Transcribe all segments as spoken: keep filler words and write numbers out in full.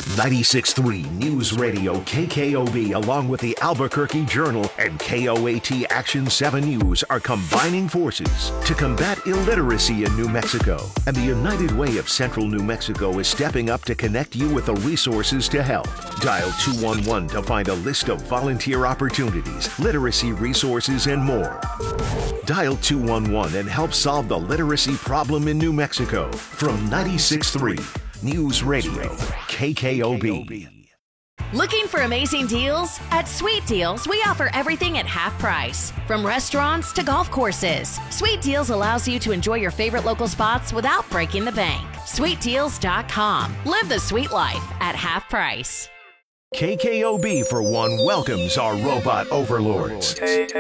ninety-six point three News Radio K K O B, along with the Albuquerque Journal and K O A T Action seven News, are combining forces to combat illiteracy in New Mexico. And the United Way of Central New Mexico is stepping up to connect you with the resources to help. Dial two one one to find a list of volunteer opportunities, literacy resources, and more. Dial two one one and help solve the literacy problem in New Mexico. From ninety-six point three News Radio K K O B. Looking for amazing deals? At Sweet Deals, we offer everything at half price. From restaurants to golf courses, Sweet Deals allows you to enjoy your favorite local spots without breaking the bank. sweet deals dot com. Live the sweet life at half price. K K O B, for one, welcomes our robot overlords.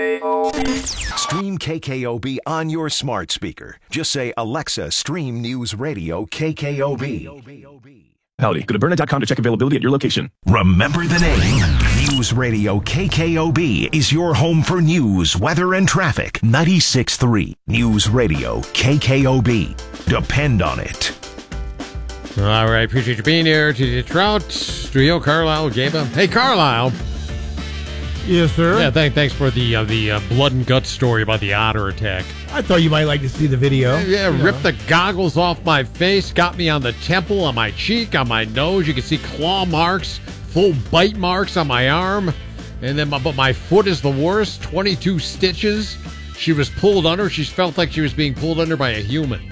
Stream K K O B on your smart speaker. Just say, Alexa, stream News Radio K K O B. Howdy. Go to Burnett dot com to check availability at your location. Remember the name. News Radio K K O B is your home for news, weather, and traffic. ninety-six point three News Radio K K O B. Depend on it. All right, appreciate you being here. T J Trout, Studio, Carlisle, Gaba. Hey, Carlisle. Yes, sir. Yeah, thank, thanks for the uh, the uh, blood and guts story about the otter attack. I thought you might like to see the video. Yeah, you ripped know. the goggles off my face, got me on the temple, on my cheek, on my nose. You can see claw marks, full bite marks on my arm. And then, my, but my foot is the worst, twenty-two stitches. She was pulled under. She felt like she was being pulled under by a human.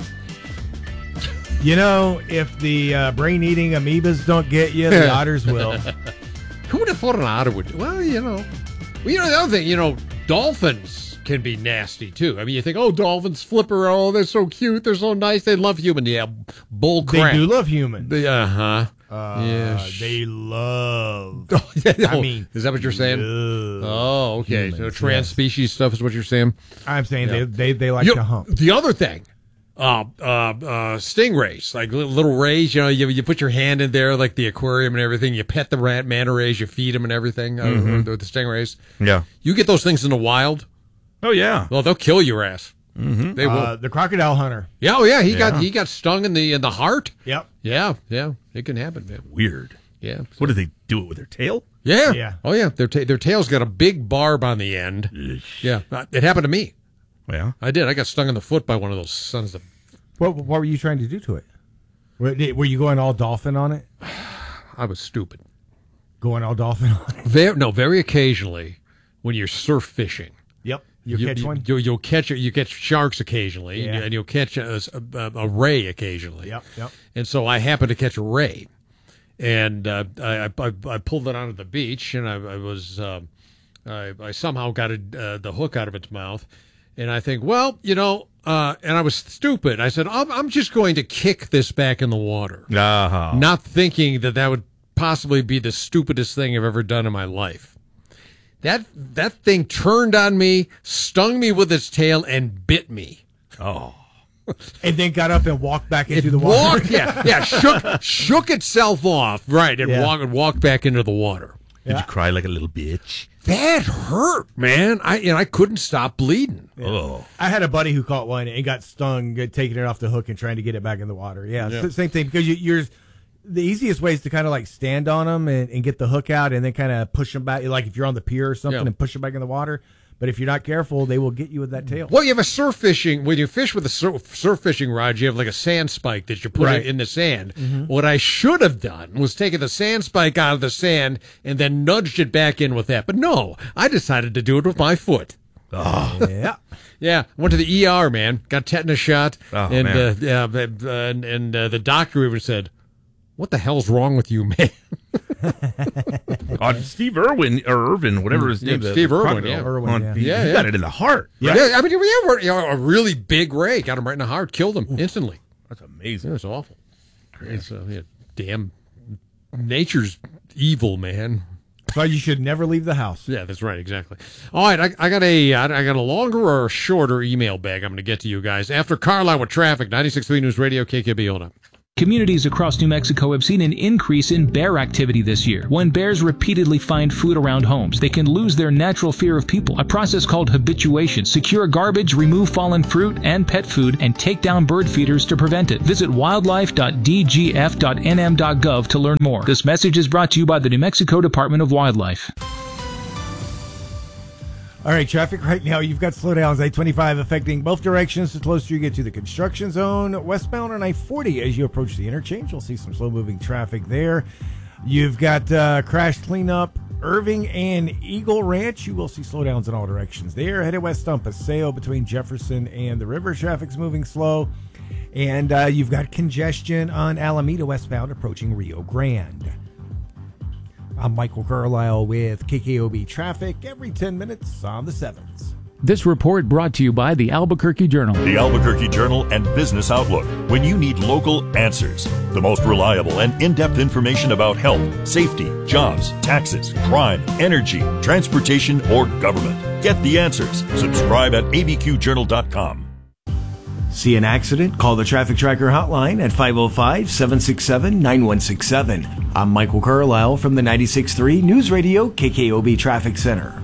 You know, if the uh, brain-eating amoebas don't get you, the otters will. Who would have thought an otter would? Well, you know. Well, you know, the other thing, you know, dolphins can be nasty, too. I mean, you think, oh, dolphins, flipper, oh, they're so cute, they're so nice, they love human. Yeah, bull crap. They do love humans. Uh-huh. Uh, yeah. They love. Oh, yeah, no. I mean, is that what you're saying? love Oh, okay. humans, So trans-species yes. stuff is what you're saying? I'm saying Yeah. they, they, they like You- to hump. The other thing, uh, uh, uh, stingrays, like little, little rays, you know, you, you put your hand in there, like the aquarium and everything, you pet the rat, manta rays, you feed them and everything, Mhm. uh, with the stingrays. Yeah. You get those things in the wild, Oh, yeah. well, they'll kill your ass. Mm-hmm. They will. Uh, the crocodile hunter. Yeah, oh yeah, he Yeah. got he got stung in the in the heart. Yep. Yeah, yeah, it can happen, man. Weird. Yeah. What do they do it with their tail? Yeah. Yeah. Oh yeah, their ta- their tail's got a big barb on the end. Yeah, uh, it happened to me. Yeah. I did. I got stung in the foot by one of those sons of. What, what were you trying to do to it? Were, were you going all dolphin on it? I was stupid. Going all dolphin on it? Very, no, very occasionally when you're surf fishing. Yep. You'll you, catch you, one? You, you'll catch you catch sharks occasionally, Yeah. and, you, and you'll catch a, a, a ray occasionally. Yep, yep. And so I happened to catch a ray, and uh, I, I I pulled it onto the beach, and I, I was um, I, I somehow got it, uh, the hook out of its mouth, and I think, well, you know, uh, and I was stupid. I said, I'm, I'm just going to kick this back in the water, Uh-huh. not thinking that that would possibly be the stupidest thing I've ever done in my life. That that thing turned on me, stung me with its tail, and bit me. Oh. And then got up and walked back into It the water. walked, yeah, yeah, shook shook itself off, right, and Yeah. walked and walked back into the water. Did Yeah. you cry like a little bitch? That hurt, man. I you know I couldn't stop bleeding. Oh. I had a buddy who caught one and got stung get- taking it off the hook and trying to get it back in the water. Yeah, Yeah. s- same thing because you, you're the easiest way is to kind of like stand on them and, and get the hook out and then kind of push them back. Like if you're on the pier or something Yeah. and push them back in the water. But if you're not careful, they will get you with that tail. Well, you have a surf fishing. When you fish with a surf, surf fishing rod, you have like a sand spike that you put Right. in the sand. What I should have done was taken the sand spike out of the sand and then nudged it back in with that. But no, I decided to do it with my foot. Oh. Yeah. Yeah, went to the E R, man. Got tetanus shot, Oh, and man. Uh, yeah, uh, and, and uh, the doctor even said, "What the hell's wrong with you, man?" On Steve Irwin, or Irvin, whatever his Yeah, name is. Steve Irwin, Crocodile. yeah. Irwin, On- yeah. he- Yeah, he yeah. got it in the heart. Yeah, Right? I mean, we have you know, a really big ray, got him right in the heart, killed him instantly. That's It amazing. was awful. Yeah, so, yeah, damn, nature's evil, man. So you should never leave the house. Yeah, that's right, exactly. All right, I, I got a I got a longer or a shorter email bag I'm going to get to you guys after Carlisle with traffic. ninety-six point three News Radio, K K B, hold on. Communities across New Mexico have seen an increase in bear activity this year. When bears repeatedly find food around homes, they can lose their natural fear of people, a process called habituation. Secure garbage, remove fallen fruit and pet food, and take down bird feeders to prevent it. Visit wildlife dot d g f dot n m dot gov to learn more. This message is brought to you by the New Mexico Department of Wildlife. All right, traffic right now. You've got slowdowns. I twenty-five affecting both directions the closer you get to the construction zone. Westbound on I forty as you approach the interchange. You'll see some slow-moving traffic there. You've got uh, crash cleanup, Irving and Eagle Ranch. You will see slowdowns in all directions there. Headed west on Paseo between Jefferson and the river. Traffic's moving slow. And uh, you've got congestion on Alameda westbound approaching Rio Grande. I'm Michael Carlisle with K K O B Traffic every ten minutes on the sevens. This report brought to you by the Albuquerque Journal. The Albuquerque Journal and Business Outlook. When you need local answers, the most reliable and in-depth information about health, safety, jobs, taxes, crime, energy, transportation, or government. Get the answers. Subscribe at a b q journal dot com. See an accident? Call the Traffic Tracker hotline at five oh five, seven six seven, nine one six seven. I'm Michael Carlisle from the ninety-six point three News Radio K K O B Traffic Center.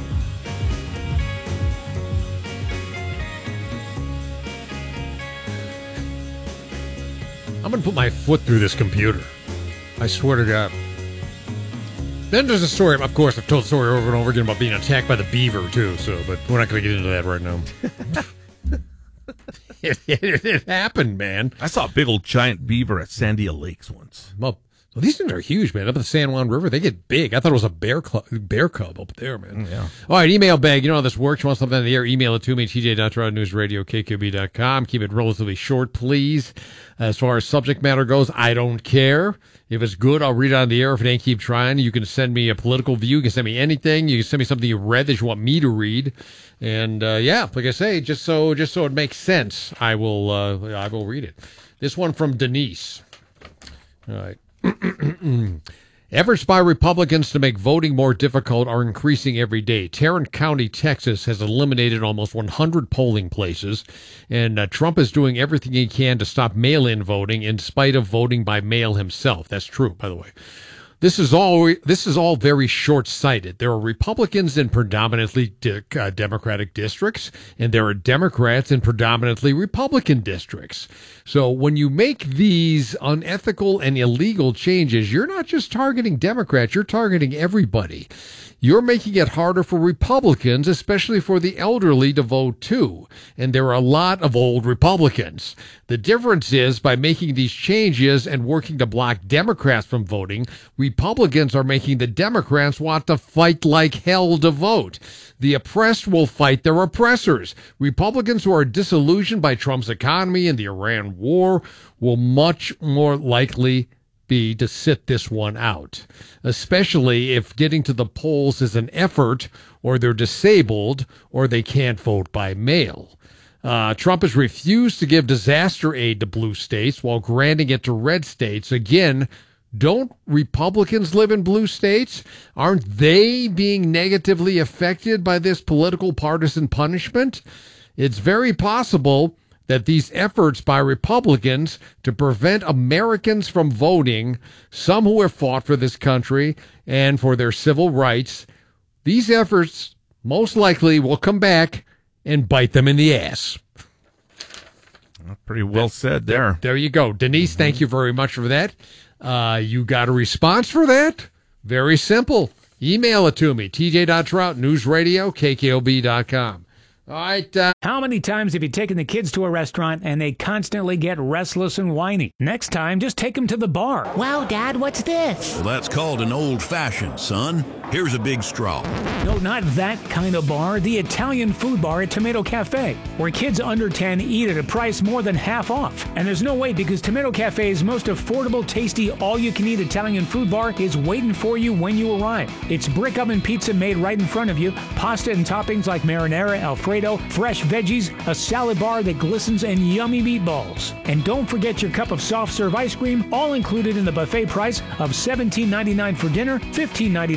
I'm going to put my foot through this computer. I swear to God. Then there's a story, of course, I've told the story over and over again about being attacked by the beaver, too, so, but we're not going to get into that right now. It, it, it happened, man. I saw a big old giant beaver at Sandia Lakes once. Well, so these things are huge, man. Up at the San Juan River, they get big. I thought it was a bear cub, bear cub up there, man. Yeah. All right, email bag. You know how this works. You want something in the air, email it to me, t j dot trot news radio k q b dot com. Keep it relatively short, please. As far as subject matter goes, I don't care. If it's good, I'll read it on the air. If it ain't, keep trying. You can send me a political view. You can send me anything. You can send me something you read that you want me to read. And, uh, yeah, like I say, just so just so it makes sense, I will uh, I will read it. This one from Denise. All right. Efforts by Republicans to make voting more difficult are increasing every day. Tarrant County, Texas, has eliminated almost one hundred polling places, and uh, Trump is doing everything he can to stop mail-in voting in spite of voting by mail himself. That's true, by the way. This is all this is all very short-sighted. There are Republicans in predominantly de- uh, Democratic districts, and there are Democrats in predominantly Republican districts. So when you make these unethical and illegal changes, you're not just targeting Democrats, you're targeting everybody. You're making it harder for Republicans, especially for the elderly, to vote too. And there are a lot of old Republicans. The difference is, by making these changes and working to block Democrats from voting, Republicans are making the Democrats want to fight like hell to vote. The oppressed will fight their oppressors. Republicans who are disillusioned by Trump's economy and the Iran war will much more likely be to sit this one out, especially if getting to the polls is an effort, or they're disabled, or they can't vote by mail. Uh, Trump has refused to give disaster aid to blue states while granting it to red states. Again, don't Republicans live in blue states? Aren't they being negatively affected by this political partisan punishment? It's very possible that these efforts by Republicans to prevent Americans from voting, some who have fought for this country and for their civil rights, these efforts most likely will come back and bite them in the ass. Pretty well said there. There you go. Denise, mm-hmm. Thank you very much for that. Uh, you got a response for that? Very simple. Email it to me, t j dot trout news radio k k o b dot com. All right. Uh, How many times have you taken the kids to a restaurant and they constantly get restless and whiny? Next time, just take them to the bar. Wow, Dad, what's this? Well, that's called an old-fashioned, son. Here's a big straw. No, not that kind of bar. The Italian food bar at Tomato Cafe, where kids under ten eat at a price more than half off. And there's no wait, because Tomato Cafe's most affordable, tasty, all-you-can-eat Italian food bar is waiting for you when you arrive. It's brick oven pizza made right in front of you, pasta and toppings like marinara, Alfredo, fresh veggies, a salad bar that glistens, and yummy meatballs. And don't forget your cup of soft-serve ice cream, all included in the buffet price of seventeen ninety-nine for dinner, fifteen ninety-nine for lunch,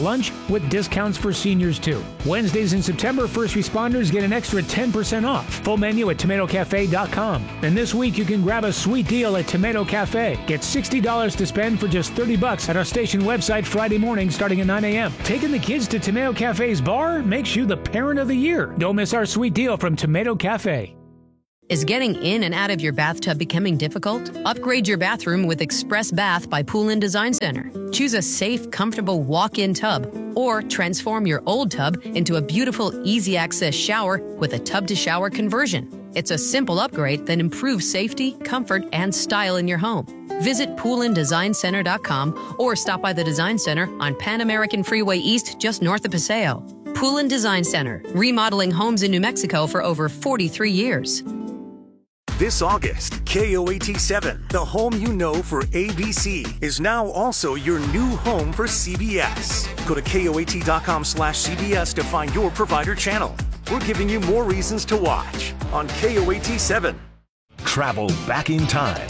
lunch with discounts for seniors too. Wednesdays in September, first responders get an extra ten percent off. Full menu at tomato cafe dot com. And this week you can grab a sweet deal at Tomato Cafe. Get sixty dollars to spend for just thirty bucks at our station website Friday morning starting at nine a.m. Taking the kids to Tomato Cafe's bar makes you the parent of the year. Don't miss our sweet deal from Tomato Cafe. Is getting in and out of your bathtub becoming difficult? Upgrade your bathroom with Express Bath by Poolin Design Center. Choose a safe, comfortable walk-in tub or transform your old tub into a beautiful, easy-access shower with a tub-to-shower conversion. It's a simple upgrade that improves safety, comfort, and style in your home. Visit poolin design center dot com or stop by the Design Center on Pan American Freeway East just north of Paseo. Poolin Design Center, remodeling homes in New Mexico for over forty-three years. This August, K O A T seven, the home you know for A B C, is now also your new home for C B S. Go to K O A T dot com slash C B S to find your provider channel. We're giving you more reasons to watch on K O A T seven. Travel back in time.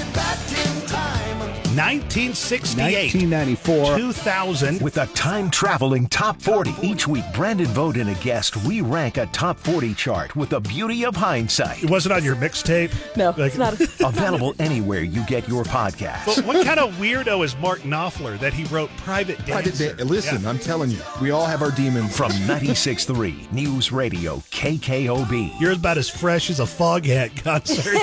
nineteen sixty-eight, nineteen ninety-four, two thousand. With a time-traveling top forty. Each week, Brandon Vogt and a guest re-rank a top forty chart with the beauty of hindsight. It wasn't on your mixtape? No, like, it's not. Available anywhere you get your podcast. But what kind of weirdo is Mark Knopfler that he wrote Private Dancer? Private da- Listen, yeah. I'm telling you, we all have our demons. From ninety-six point three News Radio K K O B. You're about as fresh as a Foghat concert.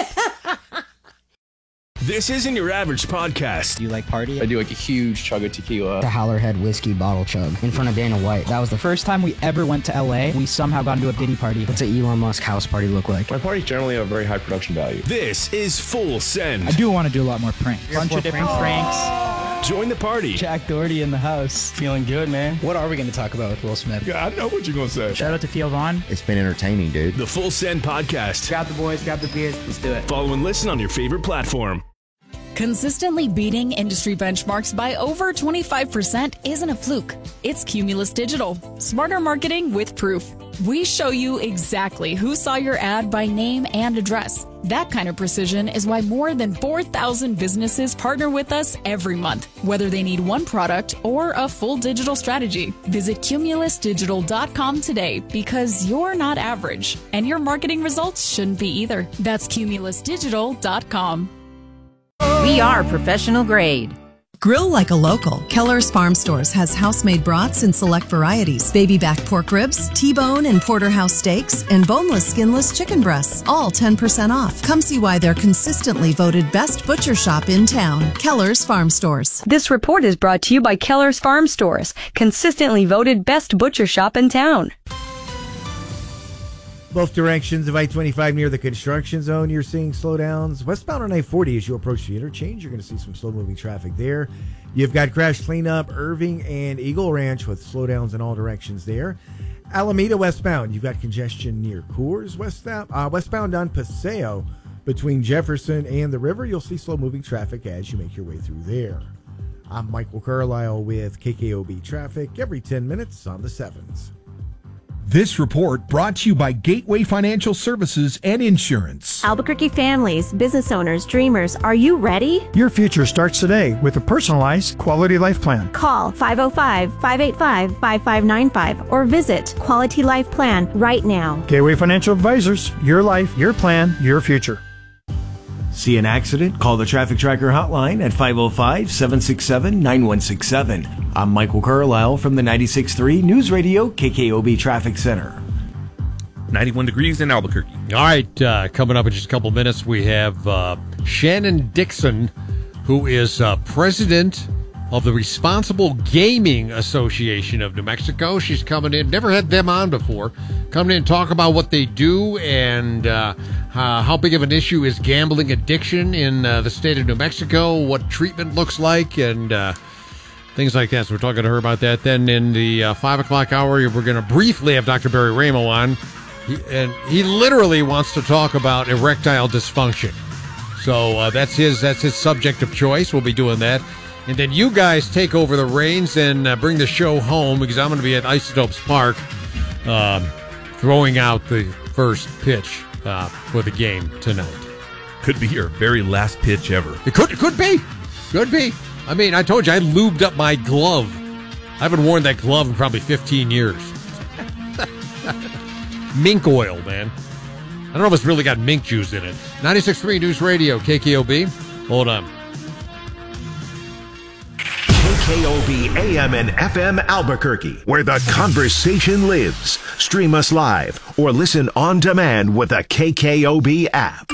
This isn't your average podcast. Do you like party? I do like a huge chug of tequila. The Howlerhead whiskey bottle chug in front of Dana White. That was the first time we ever went to L A. We somehow got into a Diddy party. What's an Elon Musk house party look like? My parties generally have a very high production value. This is Full Send. I do want to do a lot more pranks. A bunch of different pranks. pranks. Join the party. Jack Doherty in the house. Feeling good, man. What are we going to talk about with Will Smith? Yeah, I know what you're going to say. Shout out to Theo Vaughn. It's been entertaining, dude. The Full Send podcast. Grab the boys, grab the beers. Let's do it. Follow and listen on your favorite platform. Consistently beating industry benchmarks by over twenty-five percent isn't a fluke. It's Cumulus Digital. Smarter marketing with proof. We show you exactly who saw your ad by name and address. That kind of precision is why more than four thousand businesses partner with us every month, whether they need one product or a full digital strategy. Visit cumulus digital dot com today because you're not average, and your marketing results shouldn't be either. That's cumulus digital dot com. We are professional grade. Grill like a local. Keller's Farm Stores has house-made brats in select varieties, baby back pork ribs, T-bone and porterhouse steaks, and boneless, skinless chicken breasts, all ten percent off. Come see why they're consistently voted best butcher shop in town. Keller's Farm Stores. This report is brought to you by Keller's Farm Stores, consistently voted best butcher shop in town. Both directions of I twenty-five near the construction zone, you're seeing slowdowns. Westbound on I forty as you approach the interchange, you're going to see some slow-moving traffic there. You've got crash cleanup, Irving and Eagle Ranch with slowdowns in all directions there. Alameda westbound, you've got congestion near Coors. Westbound, uh, westbound on Paseo between Jefferson and the river, you'll see slow-moving traffic as you make your way through there. I'm Michael Carlisle with K K O B Traffic every ten minutes on the sevens. This report brought to you by Gateway Financial Services and Insurance. Albuquerque families, business owners, dreamers, are you ready? Your future starts today with a personalized quality life plan. Call five oh five, five eight five, five five nine five or visit Quality Life Plan right now. Gateway Financial Advisors, your life, your plan, your future. See an accident? Call the Traffic Tracker hotline at five oh five, seven six seven, nine one six seven. I'm Michael Carlisle from the ninety-six point three News Radio K K O B Traffic Center. ninety-one degrees in Albuquerque. All right, uh, coming up in just a couple minutes, we have uh, Shannon Dixon, who is uh, president of the Responsible Gaming Association of New Mexico. She's coming in, never had them on before, coming in and talk about what they do and uh, uh, how big of an issue is gambling addiction in uh, the state of New Mexico, what treatment looks like, and uh, things like that. So we're talking to her about that. Then in the uh, five o'clock hour, we're going to briefly have Doctor Barry Ramo on, he, and he literally wants to talk about erectile dysfunction. So uh, that's his that's his subject of choice. We'll be doing that. And then you guys take over the reins and uh, bring the show home because I'm going to be at Isotopes Park um, throwing out the first pitch uh, for the game tonight. Could be your very last pitch ever. It could, it could be. Could be. I mean, I told you, I lubed up my glove. haven't worn that glove in probably fifteen years. Mink oil, man. I don't know if it's really got mink juice in it. ninety-six point three News Radio, K K O B. Hold on. K K O B A M and F M Albuquerque, where the conversation lives. Stream us live or listen on demand with the K K O B app.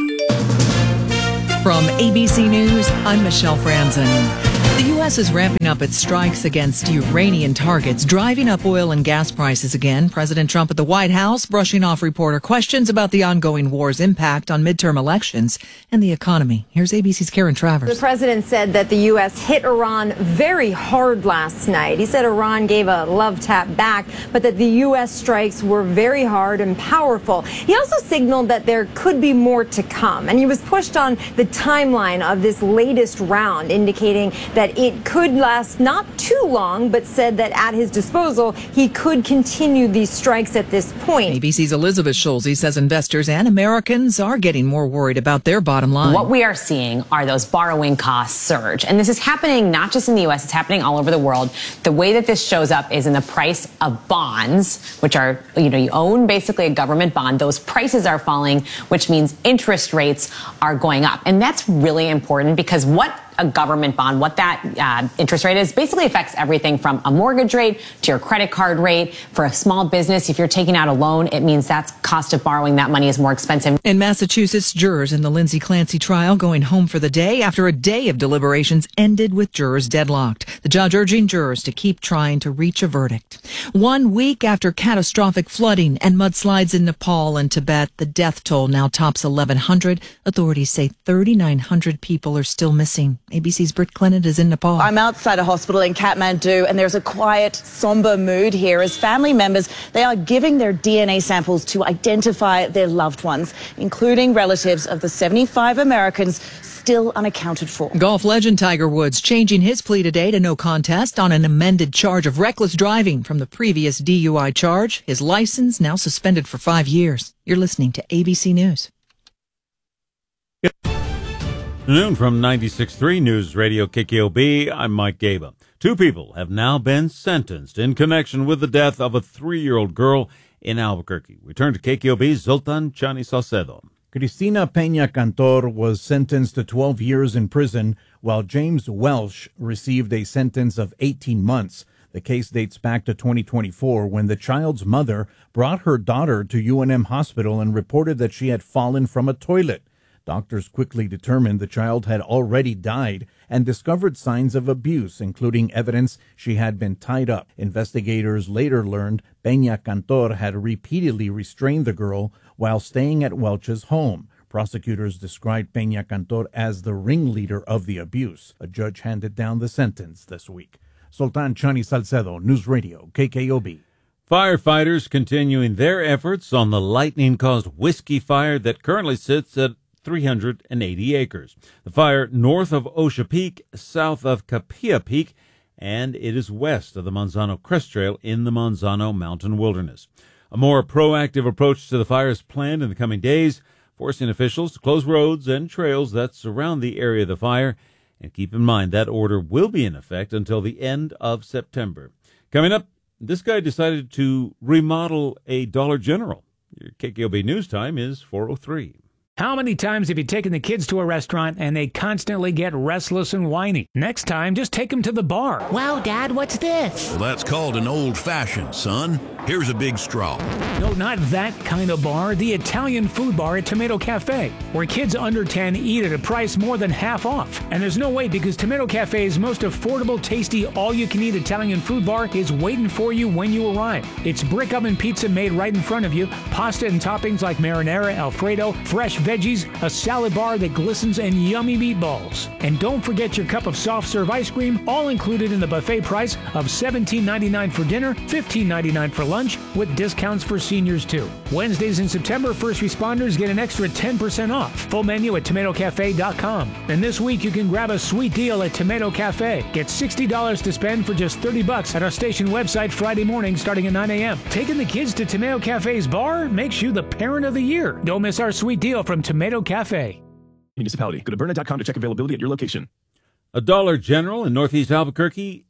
From A B C News, I'm Michelle Franzen. The U S is ramping up its strikes against Iranian targets, driving up oil and gas prices again. President Trump at the White House brushing off reporter questions about the ongoing war's impact on midterm elections and the economy. Here's A B C's Karen Travers. The president said that the U S hit Iran very hard last night. He said Iran gave a love tap back, but that the U S strikes were very hard and powerful. He also signaled that there could be more to come, and he was pushed on the timeline of this latest round, indicating that it could last not too long, but said that at his disposal, he could continue these strikes at this point. A B C's Elizabeth Schulze says investors and Americans are getting more worried about their bottom line. What we are seeing are those borrowing costs surge. And this is happening not just in the U S, it's happening all over the world. The way that this shows up is in the price of bonds, which are, you know, you own basically a government bond. Those prices are falling, which means interest rates are going up. And that's really important because what a government bond, what that uh, interest rate is, basically affects everything from a mortgage rate to your credit card rate. For a small business, if you're taking out a loan, it means that's cost of borrowing that money is more expensive. In Massachusetts, jurors in the Lindsay Clancy trial going home for the day after a day of deliberations ended with jurors deadlocked. The judge urging jurors to keep trying to reach a verdict. One week after catastrophic flooding and mudslides in Nepal and Tibet, the death toll now tops eleven hundred. Authorities say thirty-nine hundred people are still missing. A B C's Britt Clinton is in Nepal. I'm outside a hospital in Kathmandu, and there's a quiet, somber mood here as family members, they are giving their D N A samples to identify their loved ones, including relatives of the seventy-five Americans still unaccounted for. Golf legend Tiger Woods changing his plea today to no contest on an amended charge of reckless driving from the previous D U I charge. His license now suspended for five years. You're listening to A B C News. Afternoon from ninety-six point three News Radio K K O B. I'm Mike Gaba. Two people have now been sentenced in connection with the death of a three-year-old girl in Albuquerque. We turn to K K O B's Zoltan Chani Salcedo. Cristina Peña Cantor was sentenced to twelve years in prison, while James Welsh received a sentence of eighteen months. The case dates back to twenty twenty-four when the child's mother brought her daughter to U N M Hospital and reported that she had fallen from a toilet. Doctors quickly determined the child had already died and discovered signs of abuse, including evidence she had been tied up. Investigators later learned Peña Cantor had repeatedly restrained the girl while staying at Welch's home. Prosecutors described Peña Cantor as the ringleader of the abuse. A judge handed down the sentence this week. Sultan Chani Salcedo, News Radio, K K O B. Firefighters continuing their efforts on the lightning-caused whiskey fire that currently sits at three hundred eighty acres. The fire north of Osha Peak, south of Capilla Peak, and it is west of the Manzano Crest Trail in the Manzano Mountain Wilderness. A more proactive approach to the fire is planned in the coming days, forcing officials to close roads and trails that surround the area of the fire. And keep in mind that order will be in effect until the end of September. Coming up, this guy decided to remodel a Dollar General. Your K K O B News Time is four oh three. How many times have you taken the kids to a restaurant and they constantly get restless and whiny? Next time, just take them to the bar. Wow, Dad, what's this? Well, that's called an old-fashioned, son. Here's a big straw. No, not that kind of bar. The Italian food bar at Tomato Cafe, where kids under ten eat at a price more than half off. And there's no wait because Tomato Cafe's most affordable, tasty, all-you-can-eat Italian food bar is waiting for you when you arrive. It's brick oven pizza made right in front of you, pasta and toppings like marinara, Alfredo, fresh veggies, a salad bar that glistens, and yummy meatballs. And don't forget your cup of soft serve ice cream, all included in the buffet price of seventeen ninety-nine for dinner, fifteen ninety-nine for lunch, with discounts for seniors too. Wednesdays in September, first responders get an extra ten percent off. Full menu at tomato cafe dot com. And this week you can grab a sweet deal at Tomato Cafe. Get sixty dollars to spend for just thirty bucks at our station website Friday morning starting at nine a.m. Taking the kids to Tomato Cafe's bar makes you the parent of the year. Don't miss our sweet deal from Tomato Cafe. Municipality. Go to Byrna dot com to check availability at your location. A Dollar General in northeast Albuquerque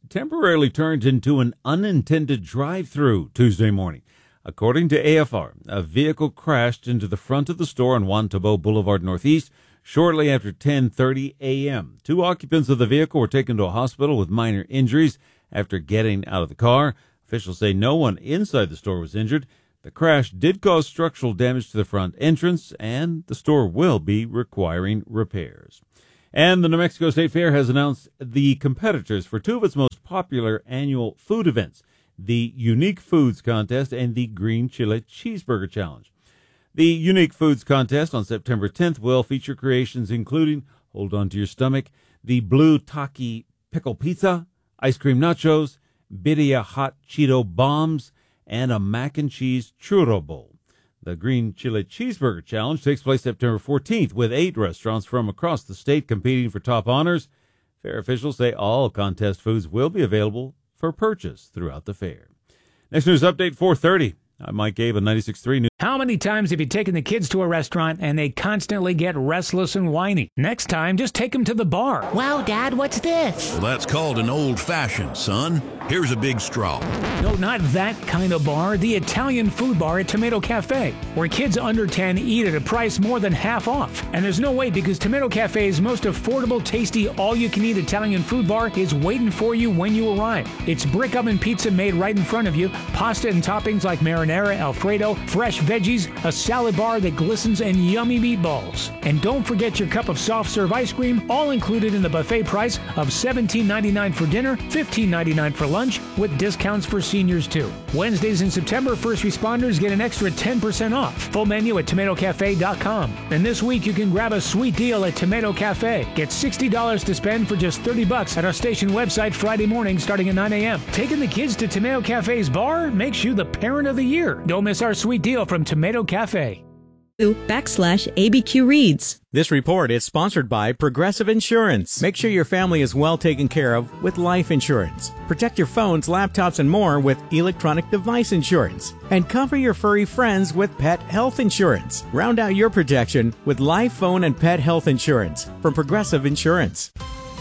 temporarily turned into an unintended drive-through Tuesday morning. According to A F R, a vehicle crashed into the front of the store on Juan Tabo Boulevard Northeast shortly after ten thirty a.m. Two occupants of the vehicle were taken to a hospital with minor injuries after getting out of the car. Officials say no one inside the store was injured. The crash did cause structural damage to the front entrance, and the store will be requiring repairs. And the New Mexico State Fair has announced the competitors for two of its most popular annual food events, the Unique Foods Contest and the Green Chile Cheeseburger Challenge. The Unique Foods Contest on September tenth will feature creations including, hold on to your stomach, the Blue Taki Pickle Pizza, ice cream nachos, Birria Hot Cheeto Bombs, and a mac and cheese churro bowl. The Green Chile Cheeseburger Challenge takes place September fourteenth with eight restaurants from across the state competing for top honors. Fair officials say all contest foods will be available for purchase throughout the fair. Next news update, four thirty. I'm Mike Gabe on ninety-six point three News. How many times have you taken the kids to a restaurant and they constantly get restless and whiny? Next time, just take them to the bar. Wow, Dad, what's this? Well, that's called an old-fashioned, son. Here's a big straw. No, not that kind of bar. The Italian food bar at Tomato Cafe, where kids under ten eat at a price more than half off. And there's no wait because Tomato Cafe's most affordable, tasty, all-you-can-eat Italian food bar is waiting for you when you arrive. It's brick oven pizza made right in front of you, pasta and toppings like marinara, Alfredo, fresh veggies, a salad bar that glistens, and yummy meatballs. And don't forget your cup of soft serve ice cream, all included in the buffet price of seventeen ninety-nine for dinner, fifteen ninety-nine for lunch, with discounts for seniors too. Wednesdays in September, first responders get an extra ten percent off. Full menu at tomato cafe dot com. And this week you can grab a sweet deal at Tomato Cafe. Get sixty dollars to spend for just thirty bucks at our station website Friday morning starting at nine a.m. Taking the kids to Tomato Cafe's bar makes you the parent of the year. Don't miss our sweet deal from Tomato Cafe. Backslash A B Q Reads. This report is sponsored by Progressive Insurance. Make sure your family is well taken care of with life insurance. Protect your phones, laptops, and more with electronic device insurance. And cover your furry friends with pet health insurance. Round out your protection with life, phone, and pet health insurance from Progressive Insurance.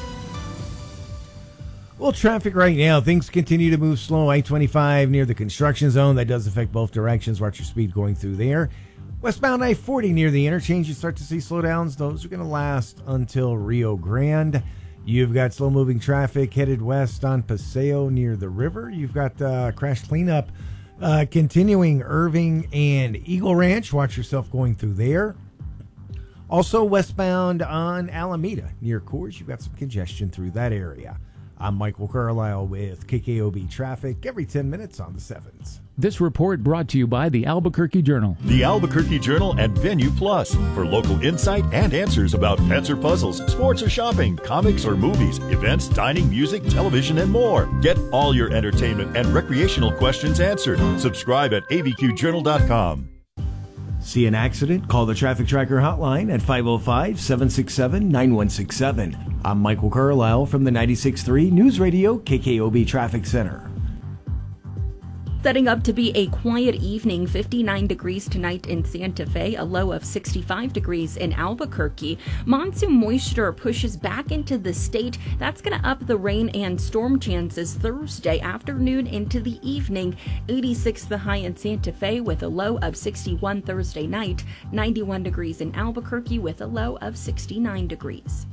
Well, traffic right now, things continue to move slow. I twenty-five near the construction zone. That does affect both directions. Watch your speed going through there. Westbound I forty near the interchange, you start to see slowdowns. Those are going to last until Rio Grande. You've got slow-moving traffic headed west on Paseo near the river. You've got uh, crash cleanup uh, continuing Irving and Eagle Ranch. Watch yourself going through there. Also westbound on Alameda near Coors, you've got some congestion through that area. I'm Michael Carlisle with K K O B Traffic every ten minutes on the sevens. This report brought to you by the Albuquerque Journal. The Albuquerque Journal and Venue Plus for local insight and answers about pets or puzzles, sports or shopping, comics or movies, events, dining, music, television, and more. Get all your entertainment and recreational questions answered. Subscribe at A B Q journal dot com. See an accident? Call the Traffic Tracker hotline at five oh five, seven six seven, nine one six seven. I'm Michael Carlisle from the ninety-six point three News Radio K K O B Traffic Center. Setting up to be a quiet evening, fifty-nine degrees tonight in Santa Fe, a low of sixty-five degrees in Albuquerque. Monsoon moisture pushes back into the state. That's going to up the rain and storm chances Thursday afternoon into the evening. eighty-six the high in Santa Fe with a low of sixty-one Thursday night. ninety-one degrees in Albuquerque with a low of sixty-nine degrees.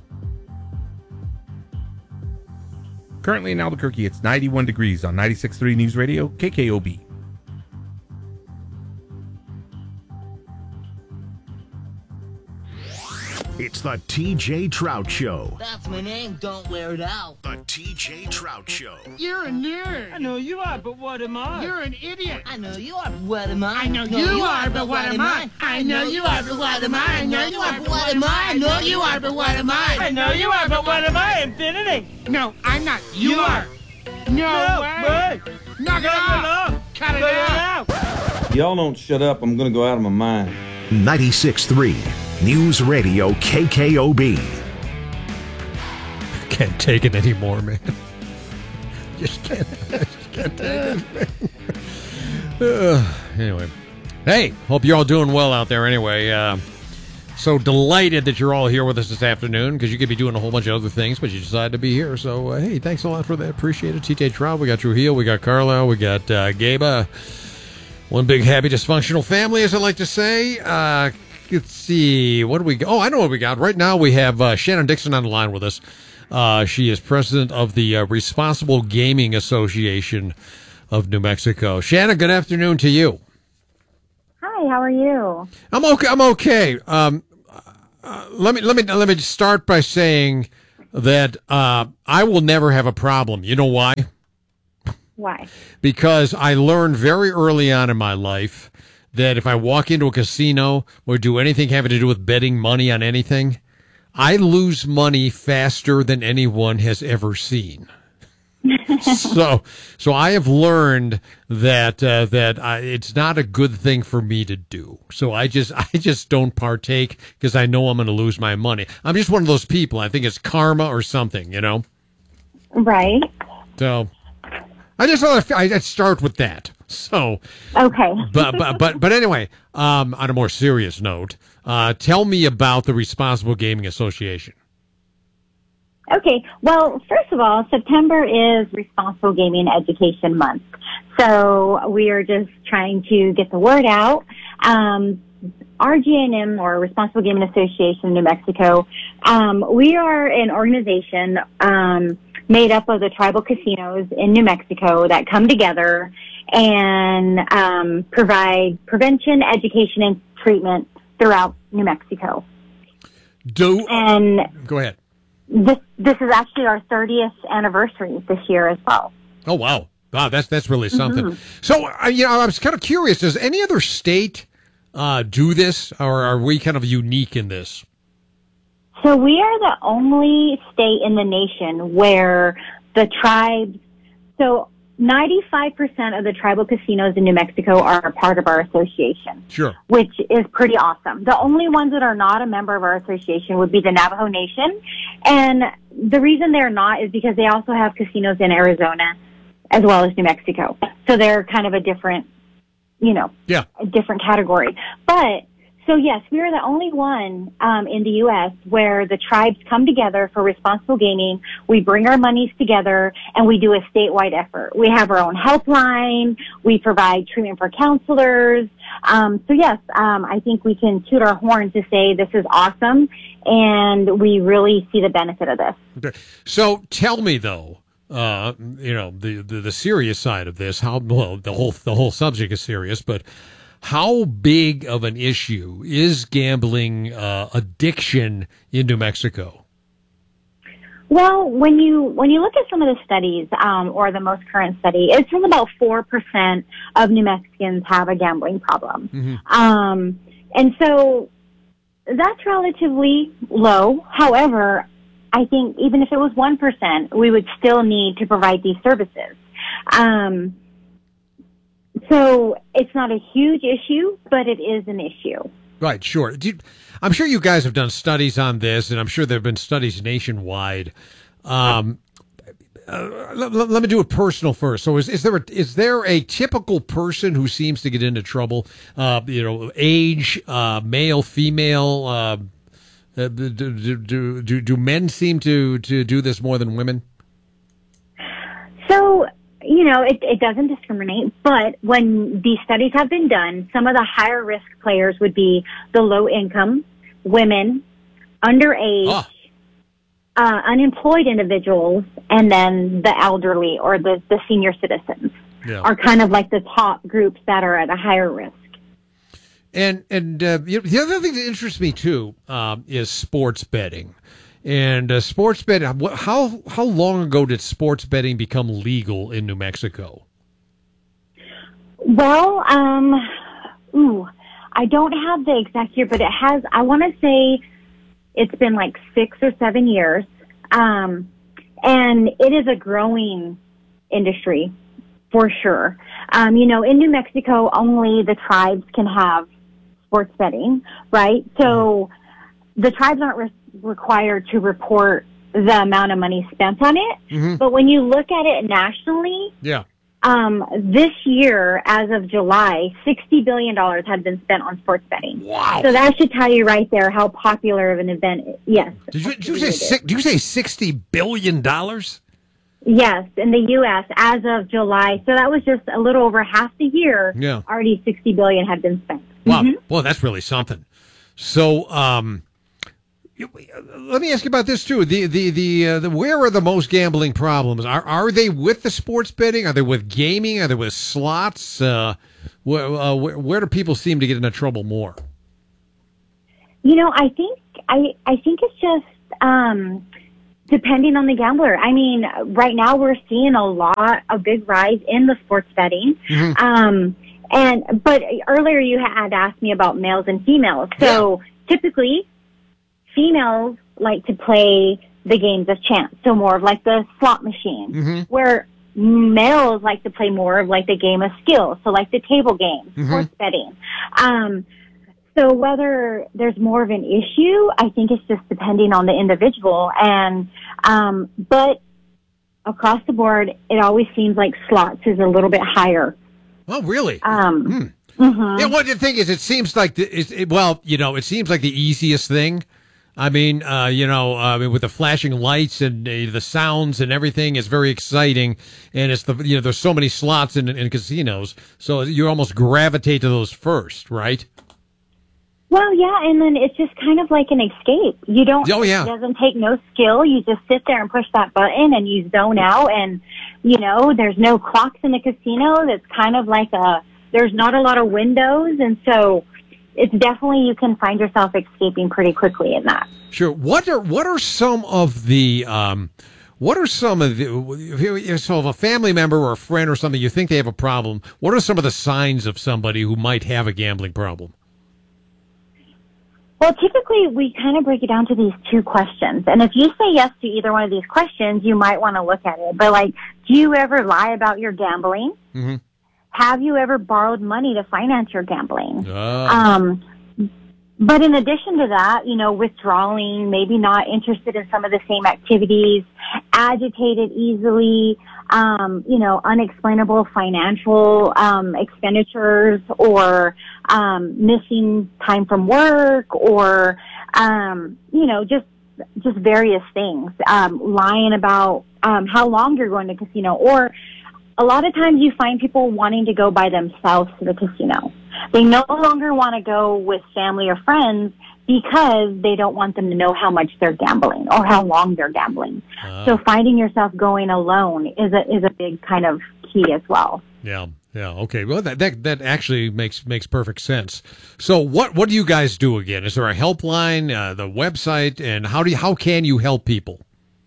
Currently in Albuquerque, it's ninety-one degrees on ninety-six point three News Radio, K K O B. It's the T J Trout Show. That's my name, don't wear it out. The T J Trout Show. You're a nerd. I know you are, but what am I? You're an idiot. I know you are, but what am I? I know you, you are, but what am I? I know you are, but what am I? I know you are, but what am I? I know you are, but what am I? I know you are, but what am I? Infinity. No, I'm not. You, you are. No, no way. way. Knock it off. Cut it out. Y'all don't shut up. I'm going to go out of my mind. ninety-six point three News Radio K K O B. Can't take it anymore, man. Just can't, just can't take it. Uh, anyway, hey, hope you're all doing well out there. Anyway, uh, So delighted that you're all here with us this afternoon because you could be doing a whole bunch of other things, but you decided to be here. So, uh, hey, thanks a lot for that. Appreciate it. T J Trout, we got Trujillo, we got Carlisle, we got uh, Gaba. One big, happy, dysfunctional family, as I like to say. Uh, let's see. What do we got? Oh, I know what we got. Right now we have uh, Shannon Dixon on the line with us. Uh, she is president of the uh, Responsible Gaming Association of New Mexico. Shannon, good afternoon to you. Hi, how are you? I'm okay. I'm okay. Um, uh, let me let me let me start by saying that uh, I will never have a problem. You know why? Why? Because I learned very early on in my life that if I walk into a casino or do anything having to do with betting money on anything, I lose money faster than anyone has ever seen. so, so I have learned that uh, that I, it's not a good thing for me to do. So I just I just don't partake because I know I'm going to lose my money. I'm just one of those people. I think it's karma or something, you know. Right. So I just thought I'd start with that. So okay. but but but but anyway, um, on a more serious note, uh, tell me about the Responsible Gaming Association. Okay, well, first of all, September is Responsible Gaming Education Month. So we are just trying to get the word out. Um, R G N M, or Responsible Gaming Association New Mexico, um, we are an organization um, made up of the tribal casinos in New Mexico that come together and um, provide prevention, education, and treatment throughout New Mexico. Do and Go ahead. This this is actually our thirtieth anniversary this year as well. Oh wow, wow, that's that's really something. Mm-hmm. So uh, you know, I was kind of curious. Does any other state uh, do this, or are we kind of unique in this? So we are the only state in the nation where the tribes. So ninety-five percent of the tribal casinos in New Mexico are a part of our association. Sure. Which is pretty awesome. The only ones that are not a member of our association would be the Navajo Nation. And the reason they're not is because they also have casinos in Arizona as well as New Mexico. So they're kind of a different, you know, yeah. a different category. But so yes, we are the only one um, in the U S where the tribes come together for responsible gaming. We bring our monies together and we do a statewide effort. We have our own helpline. We provide treatment for counselors. Um, so yes, um, I think we can toot our horn to say this is awesome, and we really see the benefit of this. Okay. So tell me though, uh, you know, the, the the serious side of this. How well the whole the whole subject is serious, but how big of an issue is gambling uh, addiction in New Mexico? Well, when you when you look at some of the studies, um, or the most current study, it says about four percent of New Mexicans have a gambling problem, Mm-hmm. um, and so that's relatively low. However, I think even if it was one percent, we would still need to provide these services. Um, So it's not a huge issue, but it is an issue. Right, sure. Do you, I'm sure you guys have done studies on this, and I'm sure there have been studies nationwide. Um, uh, let, let, let me do it personal first. So, is, is there a, is there a typical person who seems to get into trouble? Uh, you know, age, uh, male, female. Uh, do, do, do, do, do men seem to, to do this more than women? So, you know, it, it doesn't discriminate, but when these studies have been done, some of the higher risk players would be the low income, women, underage, Ah. uh, unemployed individuals, and then the elderly or the, the senior citizens Yeah. are kind of like the top groups that are at a higher risk. And and uh, you know, the other thing that interests me too um, is sports betting. And uh, sports betting. How how long ago did sports betting become legal in New Mexico? Well, um, ooh, I don't have the exact year, but it has. I want to say it's been like six or seven years, um, and it is a growing industry for sure. Um, you know, in New Mexico, only the tribes can have sports betting, right? So the tribes aren't re- required to report the amount of money spent on it. Mm-hmm. But when you look at it nationally, Yeah. Um, this year, as of July, sixty billion dollars had been spent on sports betting. Wow. So that should tell you right there how popular of an event, yes. Did you, did you say six, did you say sixty billion dollars? Yes, in the U S as of July. So that was just a little over half the year. Yeah. Already sixty billion dollars had been spent. Wow. Mhm. Boy, that's really something. So, um, you- let me ask you about this too. The the the, uh, the where are the most gambling problems? Are are they with the sports betting? Are they with gaming? Are they with slots? Uh, where, uh, where where do people seem to get into trouble more? You know, I think I I think it's just um, depending on the gambler. I mean, right now we're seeing a lot, a big rise in the sports betting. Mm-hmm. Um, and but earlier you had asked me about males and females. So typically, females like to play the games of chance, so more of like the slot machine, Mm-hmm. where males like to play more of like the game of skill, so like the table games, Mhm. sports betting. Um, so whether there's more of an issue, I think it's just depending on the individual. And um, but across the board, it always seems like slots is a little bit higher. Oh, really? Um, Hmm. mhm. Yeah, well, the thing is, it seems like the, it's, it, well, you know, it seems like the easiest thing. I mean, uh, you know, uh, I mean, with the flashing lights and uh, the sounds and everything is very exciting, and it's the you know, there's so many slots in in casinos, so you almost gravitate to those first, right? Well, yeah, and then it's just kind of like an escape. You don't. Oh, yeah. It doesn't take no skill. You just sit there and push that button, and you zone out. And you know, there's no clocks in the casino. That's kind of like a. There's not a lot of windows, and so it's definitely you can find yourself escaping pretty quickly in that. Sure. What are what are some of the um, what are some of the if you- so if a family member or a friend or something you think they have a problem? What are some of the signs of somebody who might have a gambling problem? Well, typically we kind of break it down to these two questions. And if you say yes to either one of these questions, you might want to look at it. But like, do you ever lie about your gambling? Mm-hmm. Have you ever borrowed money to finance your gambling? Oh. Um, but in addition to that, you know, withdrawing, maybe not interested in some of the same activities, agitated easily, um, you know, unexplainable financial um, expenditures, or um, missing time from work, or um, you know, just just various things, um, lying about um, how long you're going to casino, or a lot of times you find people wanting to go by themselves to the casino. They no longer want to go with family or friends because they don't want them to know how much they're gambling or how long they're gambling. Ah. So finding yourself going alone is a is a big kind of key as well. Yeah, yeah, okay. Well, that that that actually makes makes perfect sense. So, what what do you guys do again? Is there a helpline, uh, the website, and how do you, how can you help people?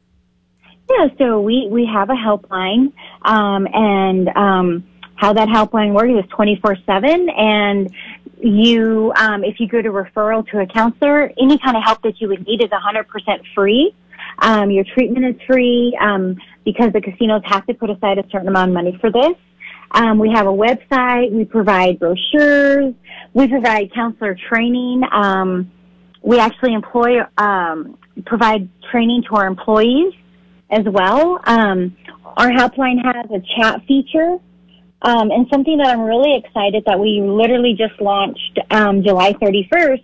Yeah, so we, we have a helpline, um, and um, how that helpline works is twenty-four seven, and you, um, if you go to referral to a counselor, any kind of help that you would need is one hundred percent free. Um, your treatment is free um, because the casinos have to put aside a certain amount of money for this. Um, we have a website. We provide brochures. We provide counselor training. Um, we actually employ um, provide training to our employees as well. Um, our helpline has a chat feature, um, and something that I'm really excited that we literally just launched um, July thirty-first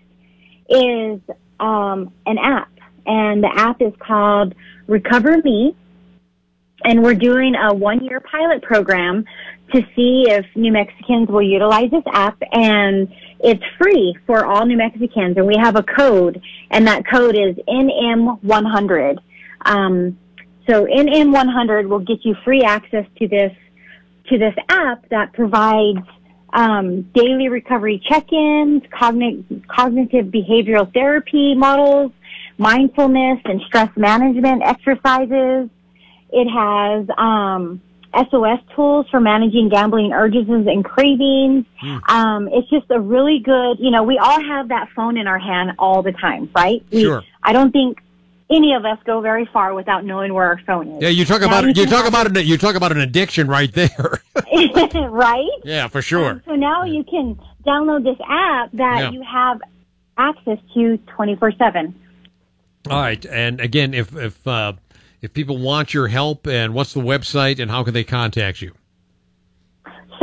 is um, an app, and the app is called Recover Me, and we're doing a one-year pilot program to see if New Mexicans will utilize this app, and it's free for all New Mexicans, and we have a code, and that code is N M one hundred. Um, So N M one hundred will get you free access to this to this app that provides um, daily recovery check-ins, cognitive cognitive behavioral therapy models, mindfulness and stress management exercises. It has um, S O S tools for managing gambling urges and cravings. Mm. Um, it's just a really good, you know, we all have that phone in our hand all the time, right? We, Sure. I don't think any of us go very far without knowing where our phone is. Yeah, you talk Now about you you can talk have about an, you talk about an addiction right there. it- right? Yeah, for sure. So now you can download this app that Yeah. you have access to twenty-four seven. All right, and again, if if uh, if people want your help, and what's the website, and how can they contact you?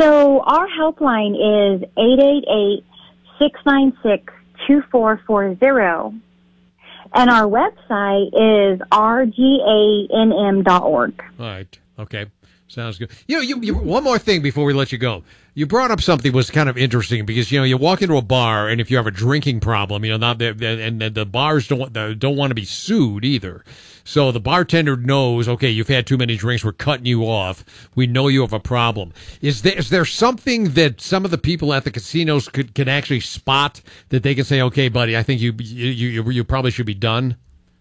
So our helpline is eight eight eight, six nine six, two four four zero. And our website is r g a n m dot org. All right. Okay. Sounds good. You know, you, you, one more thing before we let you go. You brought up something was kind of interesting because, you know, you walk into a bar and if you have a drinking problem, you know, not the, and the bars don't don't want to be sued either. So the bartender knows, okay, you've had too many drinks, we're cutting you off. We know you have a problem. Is there is there something that some of the people at the casinos could can actually spot that they can say, okay, buddy, I think you you you, you probably should be done?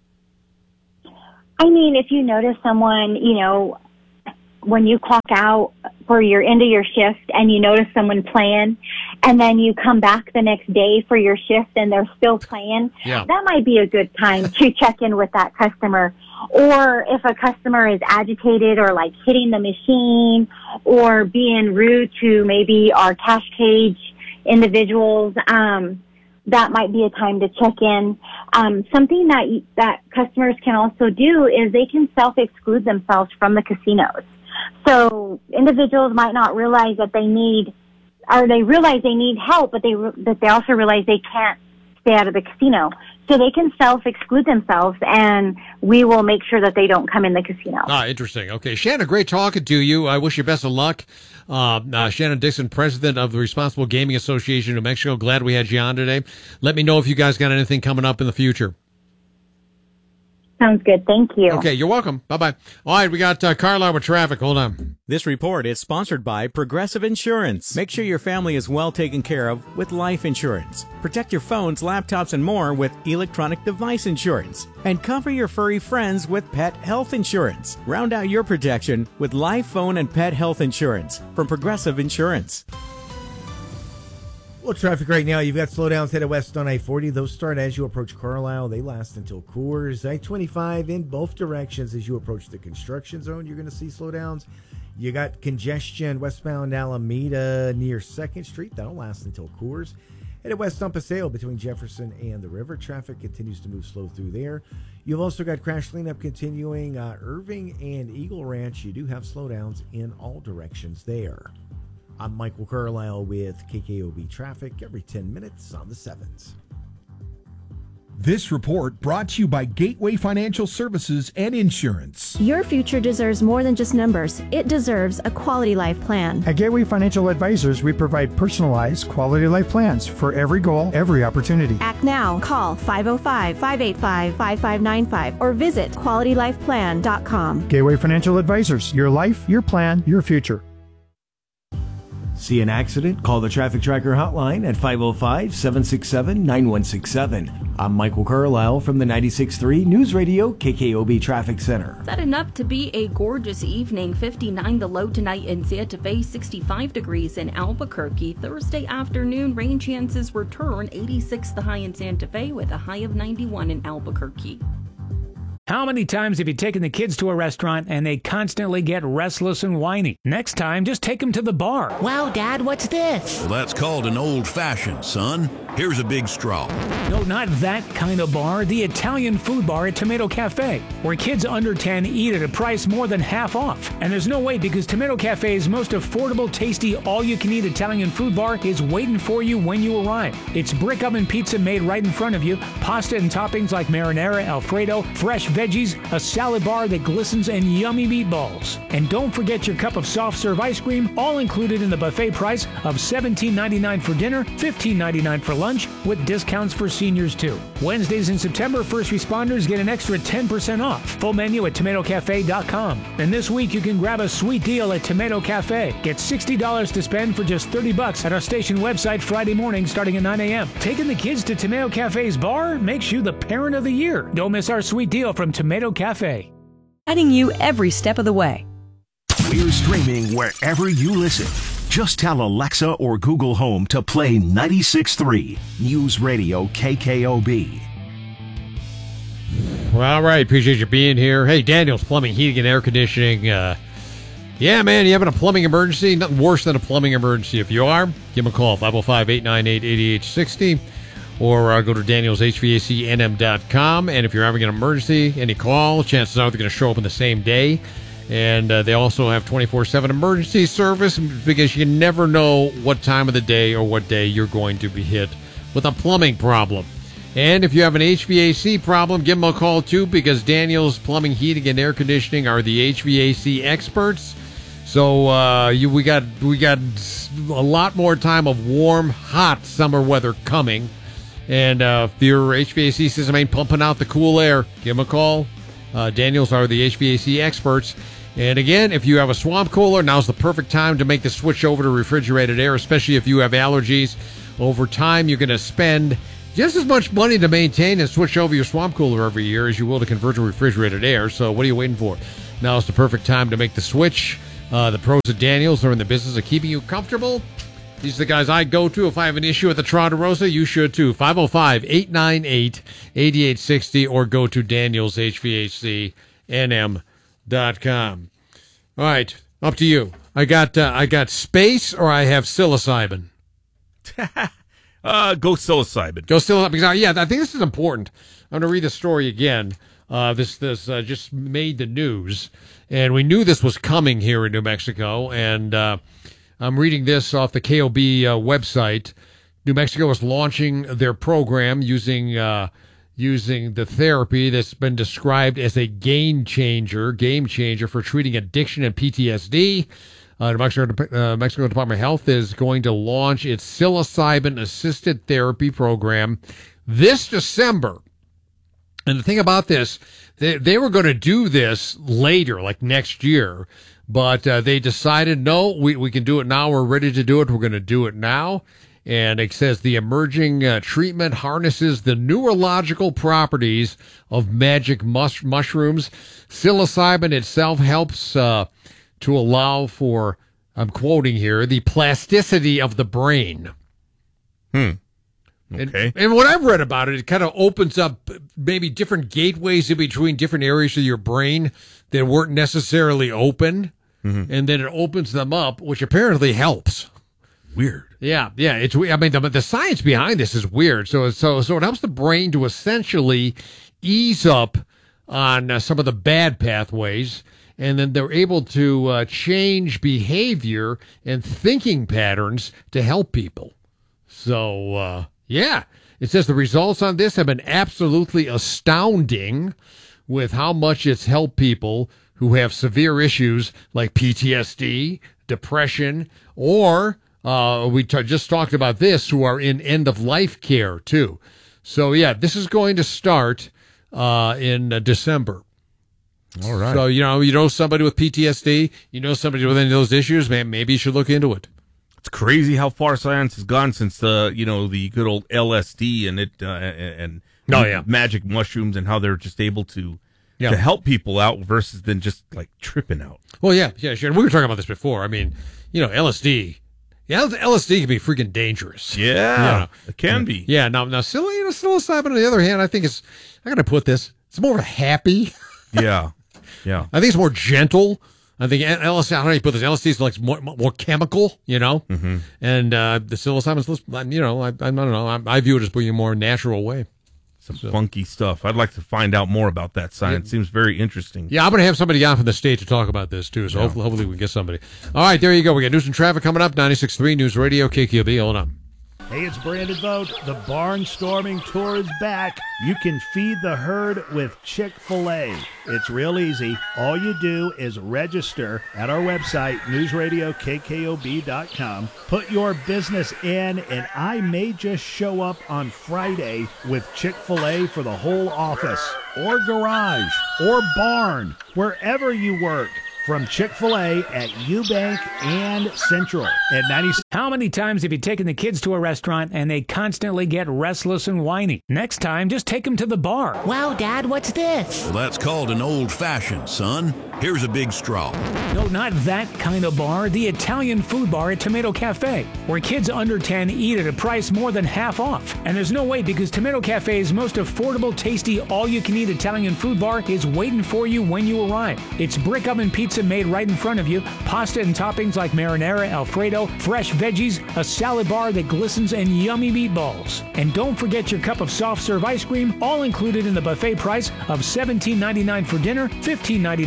I mean, if you notice someone, you know, when you clock out for your end of your shift and you notice someone playing and then you come back the next day for your shift and they're still playing, yeah. that might be a good time to check in with that customer. Or if a customer is agitated or like hitting the machine or being rude to maybe our cash cage individuals, um, that might be a time to check in. Um, something that that customers can also do is they can self-exclude themselves from the casinos. So individuals might not realize that they need, or they realize they need help, but they but they also realize they can't stay out of the casino. So they can self-exclude themselves, and we will make sure that they don't come in the casino. Ah, interesting. Okay, Shannon, great talking to you. I wish you best of luck. Uh, uh, Shannon Dixon, president of the Responsible Gaming Association of New Mexico. Glad we had you on today. Let me know if you guys got anything coming up in the future. Sounds good. Thank you. Okay, you're welcome. Bye-bye. All right, we got uh, Carlisle with traffic. Hold on. This report is sponsored by Progressive Insurance. Make sure your family is well taken care of with life insurance. Protect your phones, laptops, and more with electronic device insurance. And cover your furry friends with pet health insurance. Round out your protection with life, phone, and pet health insurance from Progressive Insurance. Well, traffic right now, you've got slowdowns headed west on I forty. Those start as you approach Carlisle. They last until Coors. I twenty-five in both directions as you approach the construction zone. You're going to see slowdowns. You got congestion westbound Alameda near second Street. That'll last until Coors. Headed west on Paseo between Jefferson and the river. Traffic continues to move slow through there. You've also got crash cleanup continuing. Uh, Irving and Eagle Ranch, you do have slowdowns in all directions there. I'm Michael Carlisle with K K O B Traffic every ten minutes on the sevens. This report brought to you by Gateway Financial Services and Insurance. Your future deserves more than just numbers. It deserves a quality life plan. At Gateway Financial Advisors, we provide personalized quality life plans for every goal, every opportunity. Act now. Call five oh five, five eight five, five five nine five or visit quality life plan dot com. Gateway Financial Advisors. Your life, your plan, your future. See an accident? Call the Traffic Tracker hotline at five oh five, seven six seven, nine one six seven. I'm Michael Carlisle from the ninety-six point three News Radio K K O B Traffic Center. Setting up to be a gorgeous evening. fifty-nine the low tonight in Santa Fe, sixty-five degrees in Albuquerque. Thursday afternoon, rain chances return. eighty-six the high in Santa Fe with a high of ninety-one in Albuquerque. How many times have you taken the kids to a restaurant and they constantly get restless and whiny? Next time, just take them to the bar. Wow, Dad, what's this? Well, that's called an old-fashioned, son. Here's a big straw. No, not that kind of bar. The Italian food bar at Tomato Cafe, where kids under ten eat at a price more than half off. And there's no wait because Tomato Cafe's most affordable, tasty, all-you-can-eat Italian food bar is waiting for you when you arrive. It's brick oven pizza made right in front of you, pasta and toppings like marinara, Alfredo, fresh veggies, a salad bar that glistens, and yummy meatballs. And don't forget your cup of soft serve ice cream, all included in the buffet price of seventeen ninety-nine for dinner, fifteen ninety-nine for lunch, with discounts for seniors too. Wednesdays in September, first responders get an extra ten percent off. Full menu at tomato cafe dot com. And this week you can grab a sweet deal at Tomato Cafe. Get sixty dollars to spend for just thirty bucks at our station website Friday morning starting at nine a.m. Taking the kids to Tomato Cafe's bar makes you the parent of the year. Don't miss our sweet deal from Tomato Cafe. Guiding you every step of the way. We're streaming wherever you listen. Just tell Alexa or Google Home to play ninety-six point three News Radio K K O B. Well, all right. Appreciate you being here. Hey, Daniel's Plumbing, Heating, and Air Conditioning. Uh, yeah, man, you having a plumbing emergency? Nothing worse than a plumbing emergency. If you are, give them a call, five oh five, eight nine eight, eight eight six oh. Or uh, go to daniels h v a c n m dot com. And if you're having an emergency, any call, chances are they're going to show up on the same day. And uh, they also have twenty-four seven emergency service because you never know what time of the day or what day you're going to be hit with a plumbing problem. And if you have an H V A C problem, give them a call too, because Daniels Plumbing, Heating, and Air Conditioning are the H V A C experts. So uh, you, we got we got a lot more time of warm, hot summer weather coming. And uh, if your H V A C system ain't pumping out the cool air, give them a call. Uh, Daniels are the H V A C experts. And again, if you have a swamp cooler, now's the perfect time to make the switch over to refrigerated air, especially if you have allergies. Over time, you're going to spend just as much money to maintain and switch over your swamp cooler every year as you will to convert to refrigerated air. So what are you waiting for? Now is the perfect time to make the switch. Uh, the pros at Daniels are in the business of keeping you comfortable. These are the guys I go to if I have an issue with the Toronto Rosa. You should too. five oh five, eight nine eight, eight eight six oh or go to Daniels H V A C N M dot com. All right, up to you. I got uh, I got space or I have psilocybin. uh, go psilocybin. Go psilocybin. Because, uh, yeah, I think this is important. I'm going to read the story again. Uh, this this uh, just made the news, and we knew this was coming here in New Mexico. And uh, I'm reading this off the K O B uh, website. New Mexico is launching their program using uh, using the therapy that's been described as a game changer, game changer for treating addiction and P T S D. Uh, New Mexico, uh, Mexico Department of Health is going to launch its psilocybin-assisted therapy program this December. And the thing about this, they, they were going to do this later, like next year, but uh, they decided, no, we, we can do it now. We're ready to do it. We're going to do it now. And it says the emerging uh, treatment harnesses the neurological properties of magic mus- mushrooms. Psilocybin itself helps uh, to allow for, I'm quoting here, the plasticity of the brain. Hmm. Okay. And, and what I've read about it, it kind of opens up maybe different gateways in between different areas of your brain that weren't necessarily open. Mm-hmm. And then it opens them up, which apparently helps. Weird. Yeah, yeah. It's. I mean, the, the science behind this is weird. So, so, so it helps the brain to essentially ease up on uh, some of the bad pathways, and then they're able to uh, change behavior and thinking patterns to help people. So, uh, yeah, it says the results on this have been absolutely astounding, with how much it's helped people who have severe issues like P T S D, depression, or Uh, we t- just talked about this, who are in end-of-life care, too. So, yeah, this is going to start uh, in uh, December. All right. So, you know, you know somebody with P T S D, you know somebody with any of those issues, man, maybe you should look into it. It's crazy how far science has gone since the, you know, the good old L S D and it uh, and oh, yeah. magic mushrooms, and how they're just able to yeah. to help people out versus than just, like, tripping out. Well, yeah, yeah, sure. We were talking about this before. I mean, you know, L S D... Yeah, L S D can be freaking dangerous. Yeah, you know. It can be. Yeah, now, now, silly, you know, psilocybin, on the other hand, I think it's, I'm going to put this, it's more of a happy. Yeah, yeah. I think it's more gentle. I think L S D, how do you put this? L S D is like more, more chemical, you know? Mm-hmm. And uh, the psilocybin's, you know, I, I don't know, I, I view it as being a more natural way. Some so. funky stuff. I'd like to find out more about that science. Yeah. Seems very interesting. Yeah, I'm going to have somebody on from the state to talk about this, too. So yeah. hopefully, hopefully we can get somebody. All right, there you go. We got news and traffic coming up. ninety-six point three News Radio, K Q B. Hold on. Hey, it's Brandon Vogt. The Barnstorming Tour is back. You can feed the herd with Chick-fil-A. It's real easy. All you do is register at our website, news radio k k o b dot com. Put your business in, and I may just show up on Friday with Chick-fil-A for the whole office, or garage, or barn, wherever you work. From Chick-fil-A at Eubank and Central at ninety. How many times have you taken the kids to a restaurant and they constantly get restless and whiny? Next time, just take them to the bar. Wow, Dad, what's this? Well, that's called an old-fashioned, son. Here's a big straw. No, not that kind of bar. The Italian food bar at Tomato Cafe, where kids under ten eat at a price more than half off. And there's no way, because Tomato Cafe's most affordable, tasty, all-you-can-eat Italian food bar is waiting for you when you arrive. It's brick oven pizza made right in front of you, pasta and toppings like marinara, Alfredo, fresh veggies, a salad bar that glistens, and yummy meatballs. And don't forget your cup of soft serve ice cream, all included in the buffet price of seventeen ninety-nine for dinner, fifteen ninety-nine for lunch,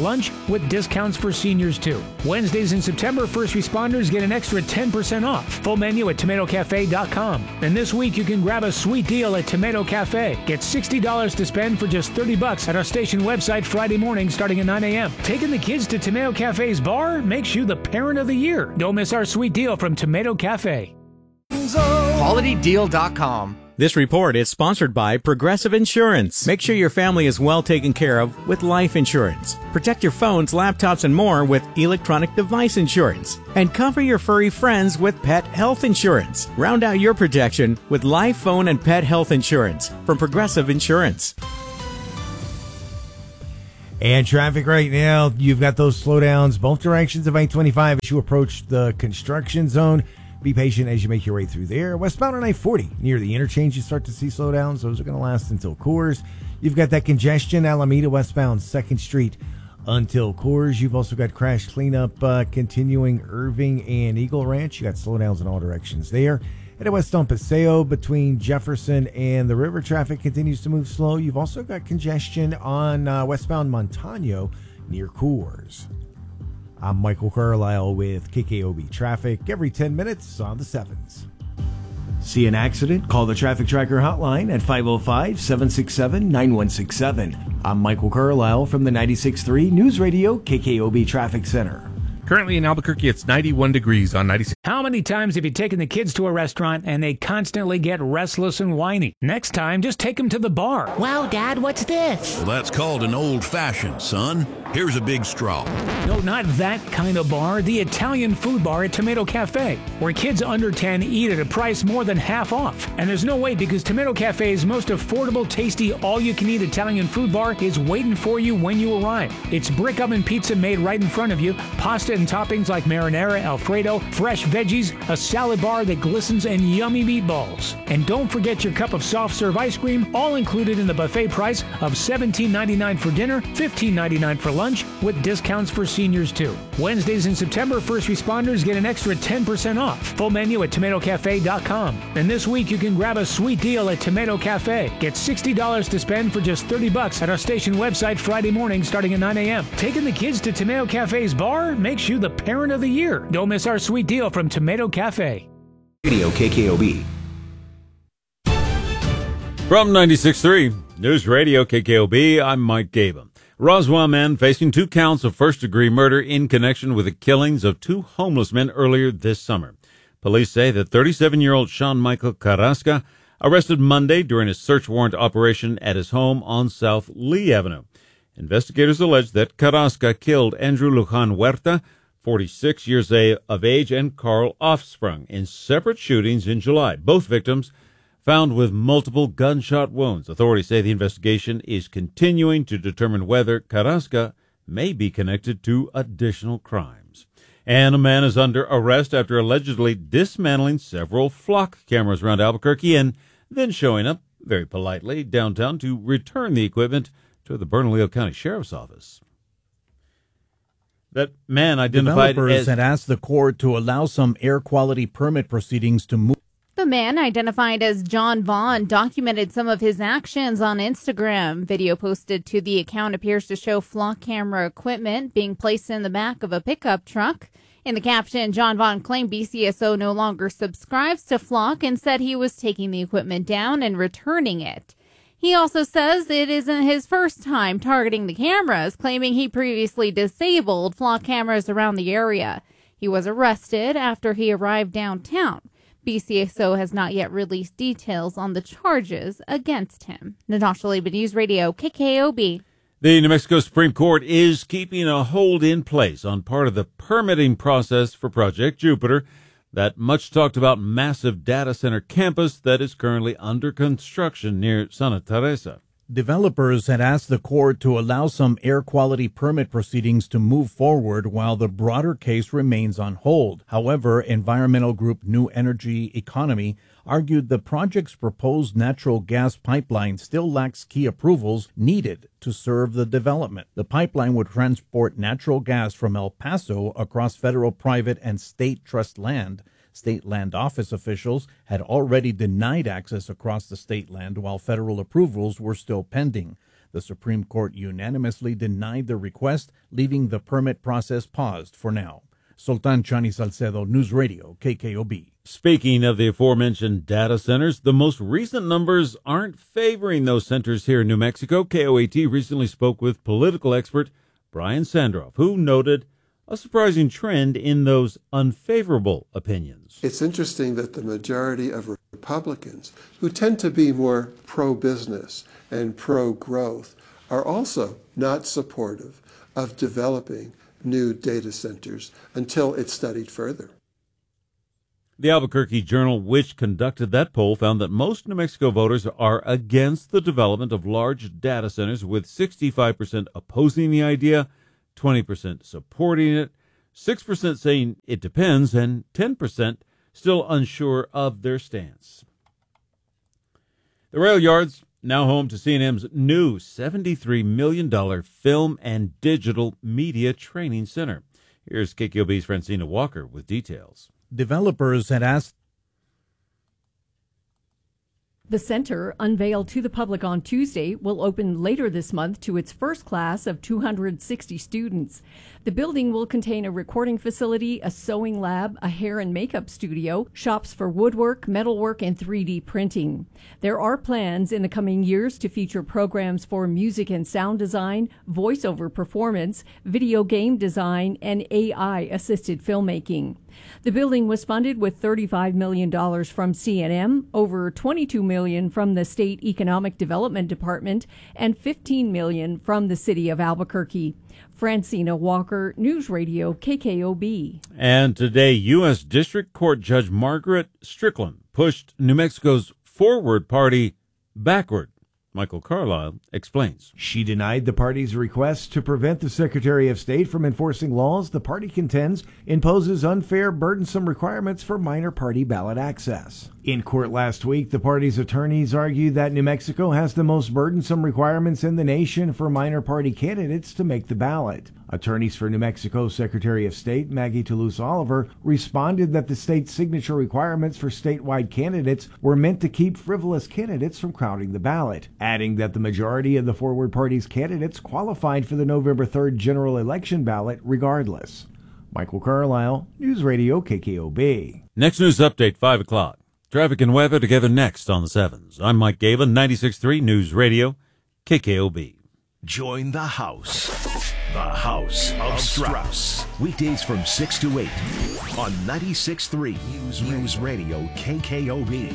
lunch with discounts for seniors too. Wednesdays in September, first responders get an extra ten percent off. Full menu at tomato cafe dot com. And this week you can grab a sweet deal at Tomato Cafe. Get sixty dollars to spend for just thirty bucks at our station website Friday morning starting at nine a.m. Taking the kids to Tomato Cafe's bar makes you the parent of the year. Don't miss our sweet deal from Tomato Cafe. quality deal dot com. This report is sponsored by Progressive Insurance. Make sure your family is well taken care of with life insurance. Protect your phones, laptops, and more with electronic device insurance. And cover your furry friends with pet health insurance. Round out your protection with life, phone, and pet health insurance from Progressive Insurance. And traffic right now, you've got those slowdowns both directions of I twenty-five as you approach the construction zone. Be patient as you make your way through there. Westbound on I forty, near the interchange, you start to see slowdowns. Those are going to last until Coors. You've got that congestion, Alameda westbound second Street until Coors. You've also got crash cleanup uh, continuing Irving and Eagle Ranch. You got slowdowns in all directions there. At West on Paseo between Jefferson and the river, traffic continues to move slow. You've also got congestion on uh, westbound Montano near Coors. I'm Michael Carlisle with K K O B Traffic every ten minutes on the sevens. See an accident? Call the Traffic Tracker hotline at five oh five, seven six seven, nine one six seven. I'm Michael Carlisle from the ninety-six point three News Radio K K O B Traffic Center. Currently in Albuquerque, it's ninety-one degrees on ninety-six. How many times have you taken the kids to a restaurant and they constantly get restless and whiny? Next time, just take them to the bar. Wow, Dad, what's this? Well, that's called an old-fashioned, son. Here's a big straw. No, not that kind of bar. The Italian food bar at Tomato Cafe, where kids under ten eat at a price more than half off. And there's no wait because Tomato Cafe's most affordable, tasty, all-you-can-eat Italian food bar is waiting for you when you arrive. It's brick oven pizza made right in front of you, pasta and toppings like marinara, Alfredo, fresh veggies, a salad bar that glistens, and yummy meatballs. And don't forget your cup of soft serve ice cream, all included in the buffet price of seventeen ninety-nine for dinner, fifteen ninety-nine for lunch, with discounts for seniors too. Wednesdays in September, first responders get an extra ten percent off. Full menu at tomato cafe dot com. And this week you can grab a sweet deal at Tomato Cafe. Get sixty dollars to spend for just thirty bucks at our station website Friday morning starting at nine a.m. Taking the kids to Tomato Cafe's bar makes you the parent of the year. Don't miss our sweet deal from Tomato Cafe. Radio K K O B. From ninety-six point three News Radio K K O B, I'm Mike Gaba. Roswell man facing two counts of first-degree murder in connection with the killings of two homeless men earlier this summer. Police say that thirty-seven-year-old Sean Michael Carrasca arrested Monday during a search warrant operation at his home on South Lee Avenue. Investigators allege that Carrasca killed Andrew Lujan Huerta, forty-six years of age, and Carl Offsprung in separate shootings in July. Both victims found with multiple gunshot wounds. Authorities say the investigation is continuing to determine whether Carrasca may be connected to additional crimes. And a man is under arrest after allegedly dismantling several flock cameras around Albuquerque and then showing up very politely downtown to return the equipment to the Bernalillo County Sheriff's Office. That man identified Developers as... had asked the court to allow some air quality permit proceedings to move. The man, identified as John Vaughn, documented some of his actions on Instagram. Video posted to the account appears to show flock camera equipment being placed in the back of a pickup truck. In the caption, John Vaughn claimed B C S O no longer subscribes to Flock and said he was taking the equipment down and returning it. He also says it isn't his first time targeting the cameras, claiming he previously disabled Flock cameras around the area. He was arrested after he arrived downtown. B C S O has not yet released details on the charges against him. Natasha Laban, News Radio, K K O B. The New Mexico Supreme Court is keeping a hold in place on part of the permitting process for Project Jupiter, that much talked about massive data center campus that is currently under construction near Santa Teresa. Developers had asked the court to allow some air quality permit proceedings to move forward while the broader case remains on hold. However, environmental group New Energy Economy argued the project's proposed natural gas pipeline still lacks key approvals needed to serve the development. The pipeline would transport natural gas from El Paso across federal, private, and state trust land. State land office officials had already denied access across the state land while federal approvals were still pending. The Supreme Court unanimously denied the request, leaving the permit process paused for now. Sultan Chani Salcedo, News Radio, K K O B. Speaking of the aforementioned data centers, the most recent numbers aren't favoring those centers here in New Mexico. K O A T recently spoke with political expert Brian Sandroff, who noted a surprising trend in those unfavorable opinions. It's interesting that the majority of Republicans, who tend to be more pro-business and pro-growth, are also not supportive of developing new data centers until it's studied further. The Albuquerque Journal, which conducted that poll, found that most New Mexico voters are against the development of large data centers, with sixty-five percent opposing the idea, twenty percent supporting it, six percent saying it depends, and ten percent still unsure of their stance. The rail yards, now home to C and M's new seventy-three million dollars film and digital media training center. Here's K K O B's Francina Walker with details. Developers had asked. The center, unveiled to the public on Tuesday, will open later this month to its first class of two hundred sixty students. The building will contain a recording facility, a sewing lab, a hair and makeup studio, shops for woodwork, metalwork, and three D printing. There are plans in the coming years to feature programs for music and sound design, voiceover performance, video game design, and A I-assisted filmmaking. The building was funded with thirty-five million dollars from C and M, over twenty-two million dollars from the State Economic Development Department, and fifteen million dollars from the city of Albuquerque. Francina Walker, News Radio, K K O B. And today, U S District Court Judge Margaret Strickland pushed New Mexico's Forward Party backward. Michael Carlisle explains. She denied the party's request to prevent the Secretary of State from enforcing laws the party contends imposes unfair, burdensome requirements for minor party ballot access. In court last week, the party's attorneys argued that New Mexico has the most burdensome requirements in the nation for minor party candidates to make the ballot. Attorneys for New Mexico Secretary of State Maggie Toulouse Oliver responded that the state's signature requirements for statewide candidates were meant to keep frivolous candidates from crowding the ballot, adding that the majority of the Forward Party's candidates qualified for the November third general election ballot regardless. Michael Carlisle, News Radio K K O B. Next news update, five o'clock. Traffic and weather together next on the sevens. I'm Mike Gaba, ninety-six point three News Radio, K K O B. Join the house. The House of Strauss. Weekdays from six to eight on ninety-six point three News, News Radio K K O B.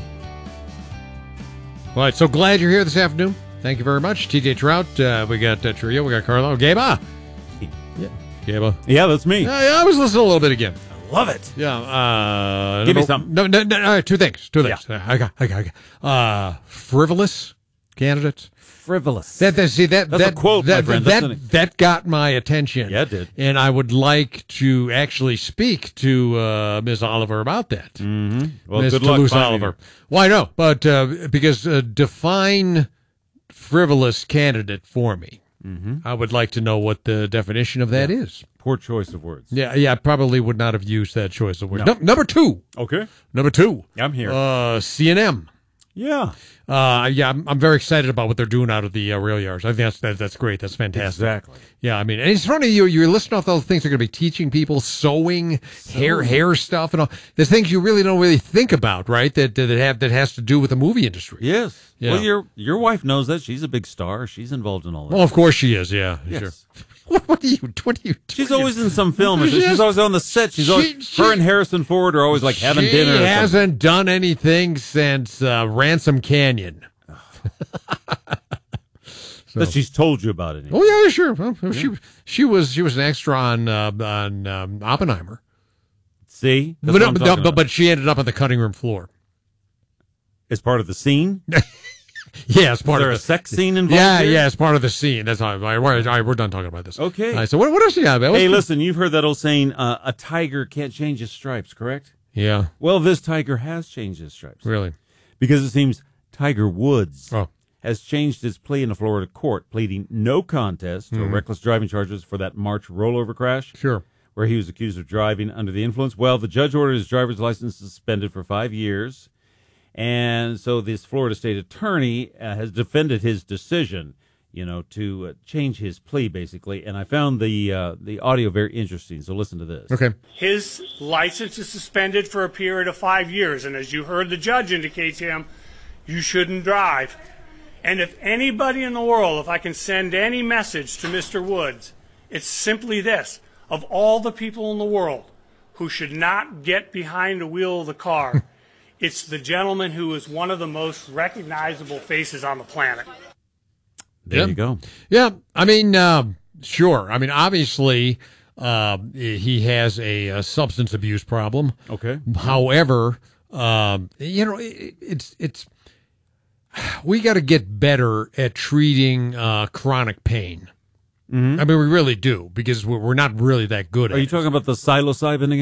All right, so glad you're here this afternoon. Thank you very much. T J Trout, uh, we got uh, Trio, we got Carlo. Gaba. Yeah. Gaba. Yeah, that's me. Uh, yeah, I was listening a little bit again. Love it. Yeah. Uh, Give no, me something. No, no, no, uh, two things. Two things. Yeah. Uh, I got, I got, I got. Uh, frivolous candidates. Frivolous. That, that see that That's that a quote, that, my friend. that, That's that got my attention. Yeah, it did. And I would like to actually speak to uh, Miss Oliver about that. Mm-hmm. Well, Miss good luck Toulouse finding Oliver. her. Well, I know, but uh, because uh, define frivolous candidate for me. Mm-hmm. I would like to know what the definition of that Yeah. is. Poor choice of words. Yeah, yeah, I probably would not have used that choice of words. No. Num- number two. Okay. Number two. I'm here. Uh, C and M. Yeah. Uh, yeah, I'm, I'm very excited about what they're doing out of the uh, rail yards. I think that's that, that's great. That's fantastic. Exactly. Yeah, I mean, and it's funny you you're listening off those things they're going to be teaching people sewing, hair hair stuff, and all the things you really don't really think about, right? That that have that has to do with the movie industry. Yes. Yeah. Well, your your wife knows that. She's a big star. She's involved in all that. Well, of course she is. Yeah. Yes. Sure. What, what do you? What do you? She's always in some film. She's, She's- always on the set. She's always she- she- her and Harrison Ford are always like having she dinner. or something. hasn't done anything since uh, Ransom Canyon. But she's told you about it. Oh yeah, sure. Well, she she was she was an extra on uh, on um, Oppenheimer. See, That's but, what I'm but, talking but, about. but she ended up on the cutting room floor. As part of the scene. Yeah, it's part Is there of a the, sex scene involved? Yeah, here? yeah, it's part of the scene. That's how. All right, all right, we're done talking about this. Okay. All right, so what what else you got? Man? Hey, What's- listen, you've heard that old saying, uh, a tiger can't change his stripes, correct? Yeah. Well, this tiger has changed his stripes. Really? Because it seems Tiger Woods Oh. has changed his plea in a Florida court, pleading no contest to Mhm. reckless driving charges for that March rollover crash. Sure. Where he was accused of driving under the influence. Well, the judge ordered his driver's license suspended for five years. And so this Florida state attorney uh, has defended his decision. you know, to uh, change his plea, basically. And I found the uh, the audio very interesting. So listen to this. Okay. His license is suspended for a period of five years, and as you heard the judge indicate to him, you shouldn't drive. And if anybody in the world, if I can send any message to Mister Woods, it's simply this: of all the people in the world who should not get behind the wheel of the car, it's the gentleman who is one of the most recognizable faces on the planet. There yeah. you go. Yeah, I mean, uh, sure. I mean, obviously, uh, he has a, a substance abuse problem. Okay. However, um, you know, it, it's it's we got to get better at treating uh, chronic pain. Mm-hmm. I mean, we really do, because we're we're not really that good at it. Are you talking about the psilocybin again?